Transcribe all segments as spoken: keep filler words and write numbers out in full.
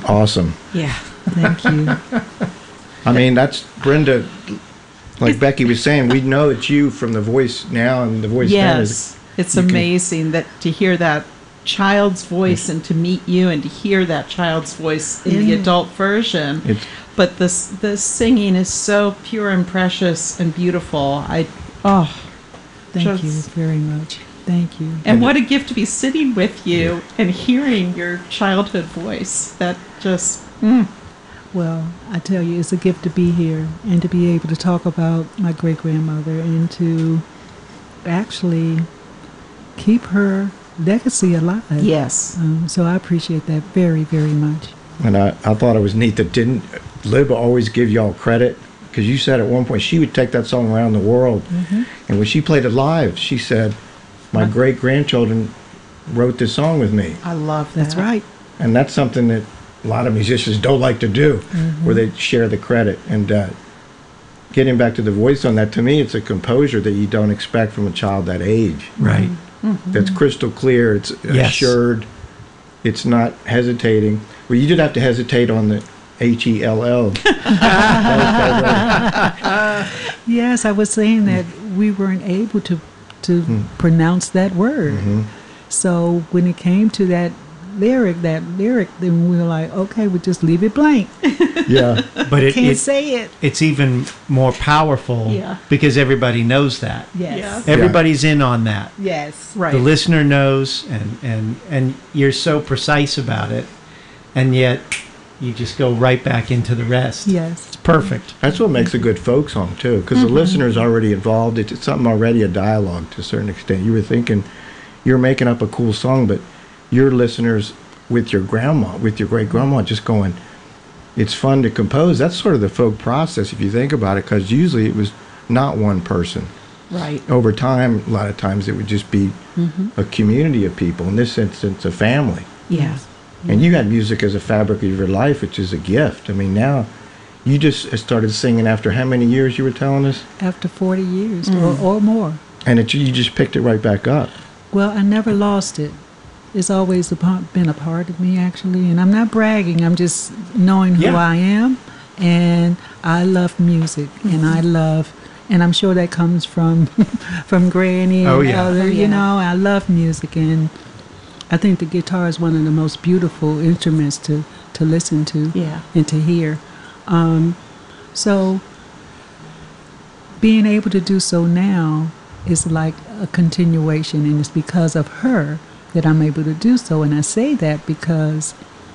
awesome. Yeah. Thank you. I mean, that's Brenda. Like Becky was saying, we know it's you from the voice now and the voice then. Yes. Is, It's you can- amazing that to hear that child's voice and to meet you and to hear that child's voice in the In- adult version. It's, But this the singing is so pure and precious and beautiful. I oh, Thank Just- you very much. Thank you. and what a gift to be sitting with you and hearing your childhood voice. That just mm, Well, I tell you, it's a gift to be here and to be able to talk about my great grandmother and to actually keep her legacy alive. yes. Um, so I appreciate that very, very much. and I, I thought it was neat that didn't Lib always give y'all credit, because you said at one point she would take that song around the world, and when she played it live, she said, "My great grandchildren wrote this song with me," I love that. That's right. and that's something that a lot of musicians don't like to do, where they share the credit. And uh, getting back to the voice on that, to me, it's a composure that you don't expect from a child that age. Right. That's crystal clear. It's Yes. assured. It's not hesitating. Well, you did have to hesitate on the H E L L. Yes, I was saying that we weren't able to to pronounce that word. So when it came to that lyric, that lyric, then we were like, okay, we'll just leave it blank. Yeah. But it, Can't it say it. it's even more powerful Yeah. because everybody knows that. Yes. Yeah. Everybody's in on that. Yes. Right. The listener knows, and, and, and you're so precise about it, and yet you just go right back into the rest. Yes. It's perfect. That's what makes a good folk song, too, because the listener's already involved. It's something already a dialogue to a certain extent. You were thinking you're making up a cool song, but your listeners with your grandma, with your great-grandma, just going, it's fun to compose. That's sort of the folk process, if you think about it, because usually it was not one person. Right. Over time, a lot of times it would just be a community of people. In this instance, a family. Yeah. And you had music as a fabric of your life, which is a gift. I mean, now you just started singing after how many years you were telling us? After forty years or, or more. And it, you just picked it right back up. Well, I never lost it. It's always a part, been a part of me, actually. And I'm not bragging. I'm just knowing who Yeah. I am. And I love music. And I love, and I'm sure that comes from from Granny and Oh, yeah. other, Oh, yeah. you know, I love music. And I think the guitar is one of the most beautiful instruments to, to listen to Yeah. and to hear. Um, so being able to do so now is like a continuation, and it's because of her that I'm able to do so. And I say that because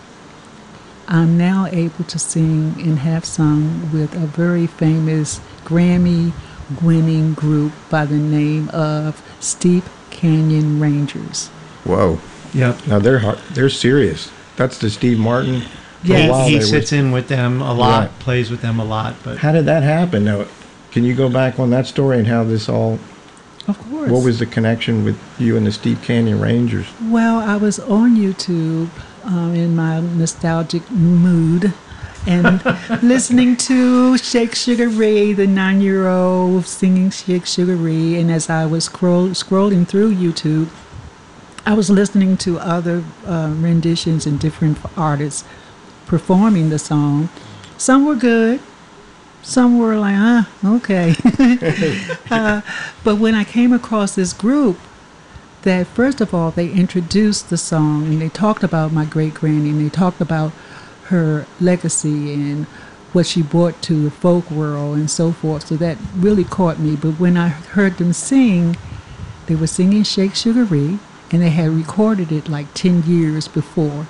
I'm now able to sing and have sung with a very famous Grammy winning group by the name of Steep Canyon Rangers. Whoa. Yep. Now they're hard, they're serious. That's the Steve Martin. For a Yes. while He, he they sits were- in with them a lot, Right. plays with them a lot. But How did that happen? Now, can you go back on that story and how this all? Of course. What was the connection with you and the Steep Canyon Rangers? Well, I was on YouTube um, in my nostalgic mood and listening to Shake Sugar Ray, the nine-year-old singing Shake Sugar Ray. And as I was scroll- scrolling through YouTube, I was listening to other uh, renditions and different artists performing the song. Some were good. Some were like, ah, okay. uh, but when I came across this group, that first of all, they introduced the song and they talked about my great granny and they talked about her legacy and what she brought to the folk world and so forth. So that really caught me. But when I heard them sing, they were singing Shake Sugar Ray, and they had recorded it like ten years before.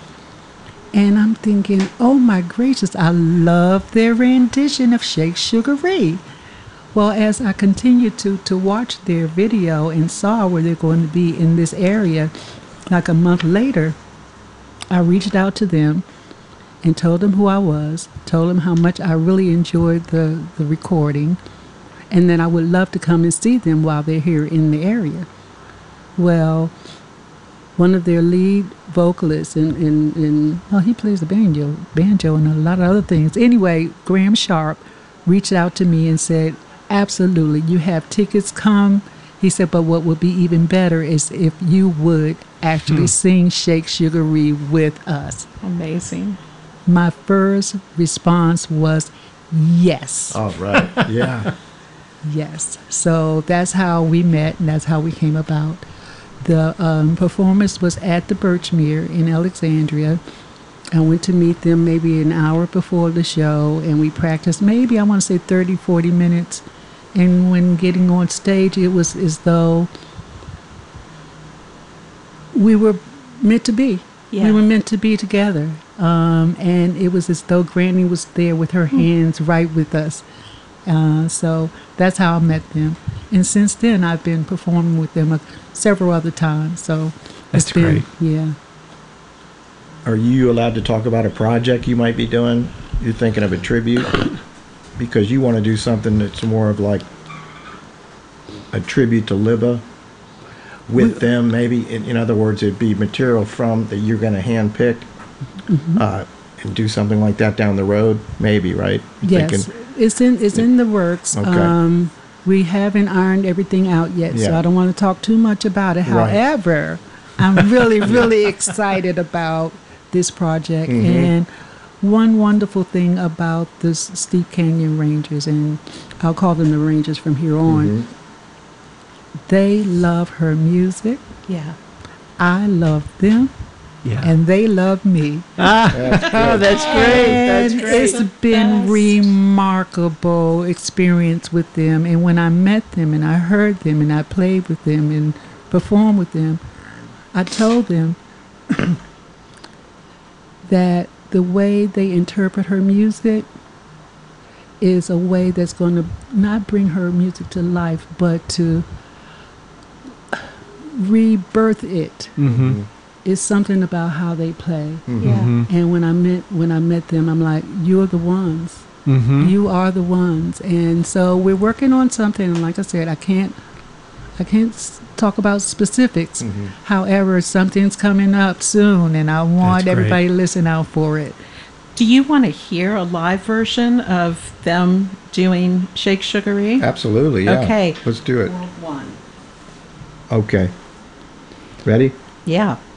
And I'm thinking, oh my gracious, I love their rendition of Shake Sugar Ray. Well, as I continued to, to watch their video and saw where they're going to be in this area, like a month later, I reached out to them and told them who I was, told them how much I really enjoyed the, the recording, and that I would love to come and see them while they're here in the area. Well, one of their lead vocalists, and, and, and oh, he plays the banjo, banjo and a lot of other things. Anyway, Graham Sharp reached out to me and said, absolutely, you have tickets, come. He said, but what would be even better is if you would actually Hmm. sing Shake Sugar Ray with us. Amazing. my first response was yes. All right. Yeah. Yes. So that's how we met, and that's how we came about. The um, performance was at the Birchmere in Alexandria. I went to meet them maybe an hour before the show, and we practiced maybe, I want to say, thirty, forty minutes. And when getting on stage, it was as though we were meant to be. Yeah. We were meant to be together. Um, and it was as though Granny was there with her hands right with us. Uh, so that's how I met them. And since then, I've been performing with them uh, several other times. So That's it's been, great. yeah. Are you allowed to talk about a project you might be doing? You're thinking of a tribute? Because you want to do something that's more of like a tribute to Libba with them, maybe. In, in other words, it'd be material from that you're going to handpick Mm-hmm. uh, and do something like that down the road, maybe, right? You're Yes, thinking- it's in it's in the works. Okay. Um, we haven't ironed everything out yet, so Yeah. I don't want to talk too much about it. Right. However, I'm really really excited about this project. Mhm. And one wonderful thing about this Steep Canyon Rangers, and I'll call them the Rangers from here on, Mhm. they love her music. Yeah. I love them, Yeah. and they love me. ah, That's oh, good. that's great. That's And great. it's been Best. remarkable experience with them. And when I met them and I heard them and I played with them and performed with them, I told them that the way they interpret her music is a way that's going to not bring her music to life, but to rebirth it. Mm-hmm. It's something about how they play. Yeah. And when I met when I met them, I'm like, you're the ones. Mm-hmm. You are the ones. And so we're working on something. And like I said, I can't I can't s- talk about specifics. Mhm. However, something's coming up soon, and I want That's great. everybody to listen out for it. Do you want to hear a live version of them doing Shake Sugaree? Absolutely, yeah. Okay. Let's do it. World one. Okay. Ready? Yeah.